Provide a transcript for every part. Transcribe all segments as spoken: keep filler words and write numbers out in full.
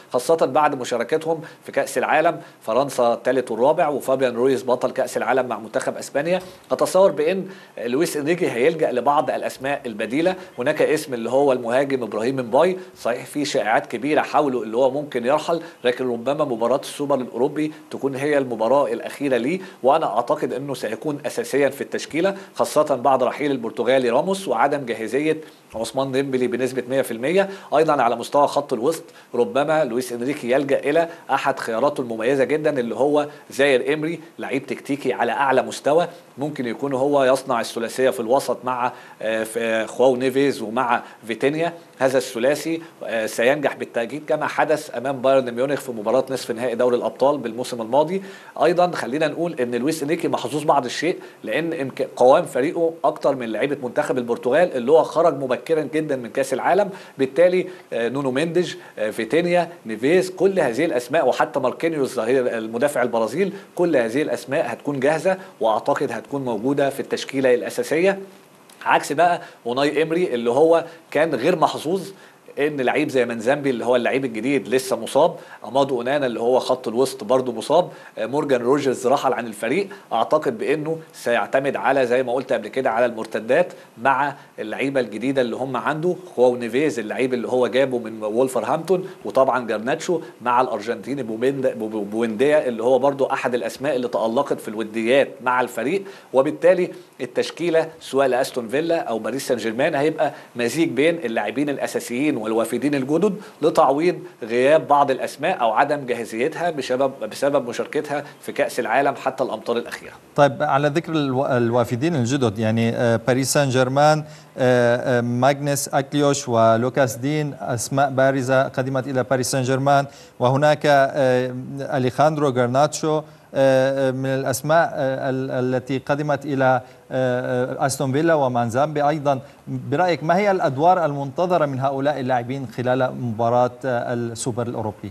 خاصه بعد مشاركتهم في كاس العالم، فرنسا الثالث والرابع وفابيان رويز بطل كاس العالم مع منتخب اسبانيا. اتصور بان لويس انريكي هيلجا لبعض الاسماء البديله. هناك اسم اللي هو المهاجم ابراهيم مباي، صحيح في شائعات كبيره حوله اللي هو ممكن يرحل، لكن ربما مباراه السوبر الاوروبي تكون هي المباراه الاخيره ليه، وانا اعتقد انه سيكون اساسيا في التشكيله، خاصه بعد رحيل البرتغالي راموس وعدم جاهزيه عثمان ديمبلي بنسبه مئة في المئة. ايضا على مستوى خط الوسط ربما لويس انريكي يلجا الى احد خياراته المميزه جدا اللي هو زاير امري، لعيب تكتيكي على اعلى مستوى، ممكن يكون هو يصنع الثلاثيه في الوسط مع خواو نيفيز ومع فيتينيا. هذا الثلاثي سينجح بالتأكيد كما حدث امام بايرن ميونخ في مباراه نصف نهائي دوري الابطال بالموسم الماضي. ايضا خلينا نقول ان لويس انريكي محظوظ بعض الشيء، لان قوام فريقه اكتر من لعيبه منتخب البرتغال اللي هو خرج مبكرا جدا من كاس العالم، بالتالي نونو مينديج، فيتينيا، نيفيز، كل هذه الاسماء وحتى ماركينيوس ظهير المدافع البرازيل، كل هذه الاسماء هتكون جاهزه واعتقد هتكون موجوده في التشكيله الاساسيه. عكس بقى اوناي امري اللي هو كان غير محظوظ ان لعيب زي منزامبي اللي هو اللعيب الجديد لسه مصاب، امادو اونانا اللي هو خط الوسط برضه مصاب، مورجان روجرز رحل عن الفريق. اعتقد بانه سيعتمد على زي ما قلت قبل كده على المرتدات مع اللعيبه الجديده اللي هم عنده، خواو نيفيز اللعيب اللي هو جابه من وولفرهامبتون، وطبعا جرناتشو مع الارجنتيني بوينديا اللي هو برضه احد الاسماء اللي تالقت في الوديات مع الفريق. وبالتالي التشكيله سواء لاستون فيلا او باريس سان جيرمان هيبقى مزيج بين اللاعبين الاساسيين والوافدين الجدد لتعويض غياب بعض الاسماء او عدم جاهزيتها بسبب بسبب مشاركتها في كاس العالم حتى الامطار الاخيره. طيب على ذكر الوافدين الجدد، يعني باريس سان جيرمان ماغنس اكليوش ولوكاس دين اسماء بارزه قدمت الى باريس سان جيرمان، وهناك اليخاندرو غارناتشو من الأسماء التي قدمت إلى أستون فيلا ومانزامبي أيضا. برأيك ما هي الأدوار المنتظرة من هؤلاء اللاعبين خلال مباراة السوبر الأوروبي؟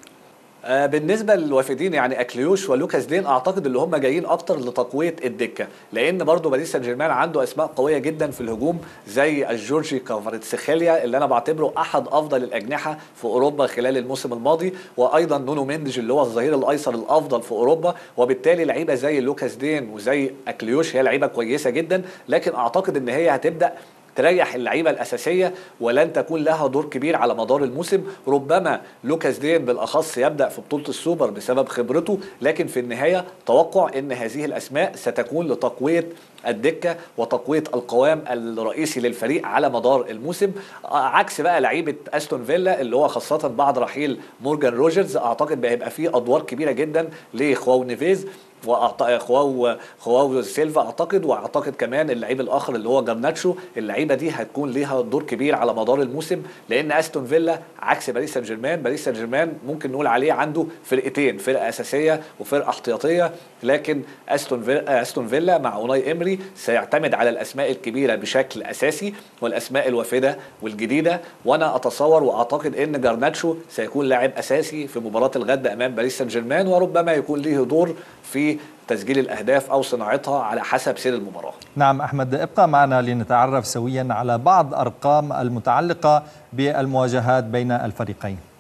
بالنسبه للوافدين يعني اكليوش ولوكاس دين اعتقد اللي هم جايين اكتر لتقويه الدكه، لان برضو باريس سان جيرمان عنده اسماء قويه جدا في الهجوم زي الجورجي كفاراتسخيليا اللي انا بعتبره احد افضل الاجنحه في اوروبا خلال الموسم الماضي، وايضا نونو مينديج اللي هو الظهير الايسر الافضل في اوروبا. وبالتالي لعيبه زي لوكاس دين وزي اكليوش هي لعيبه كويسه جدا، لكن اعتقد ان هي هتبدا تريح اللعيبه الاساسيه ولن تكون لها دور كبير على مدار الموسم. ربما لوكاس دين بالاخص يبدا في بطوله السوبر بسبب خبرته، لكن في النهايه توقع ان هذه الاسماء ستكون لتقويه الدكه وتقويه القوام الرئيسي للفريق على مدار الموسم، عكس بقى لعيبه استون فيلا اللي هو خاصه بعد رحيل مورجان روجرز اعتقد هيبقى فيه ادوار كبيره جدا لخواو نيفيز وخواو خواو سيلفا اعتقد، واعتقد كمان اللعيب الاخر اللي هو جرناتشو. اللعيبه دي هتكون ليها دور كبير على مدار الموسم، لان استون فيلا عكس باريس سان جيرمان، باريس سان جيرمان ممكن نقول عليه عنده فرقتين، فرقه اساسيه وفرقه احتياطيه، لكن استون فيلا استون فيلا مع اوناي امري سيعتمد على الاسماء الكبيره بشكل اساسي والاسماء الوافده والجديده. وانا اتصور واعتقد ان جرناتشو سيكون لاعب اساسي في مباراه الغد امام باريس سان جيرمان، وربما يكون له دور في تسجيل الأهداف أو صناعتها على حسب سير المباراة. نعم أحمد، ابقى معنا لنتعرف سويا على بعض أرقام المتعلقة بالمواجهات بين الفريقين.